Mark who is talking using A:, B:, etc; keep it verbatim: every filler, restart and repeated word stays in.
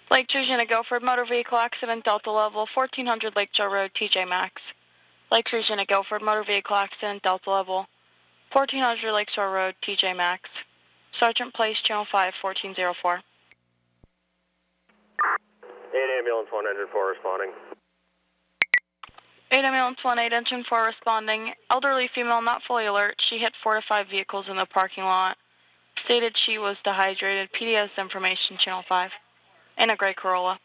A: Lake Regina Guilford, motor vehicle accident, Delta level, fourteen hundred Lake Joe Road, T J Maxx. Lake Regina Guilford, motor vehicle accident, Delta level, fourteen hundred Lake Shore Road, T J Maxx. Sergeant Place, Channel five, fourteen oh four.
B: eight ambulance one engine four responding.
A: eight ambulance one eight engine four responding. Elderly female not fully alert. She hit four to five vehicles in the parking lot. Stated she was dehydrated. P D S information, Channel five. In a gray Corolla.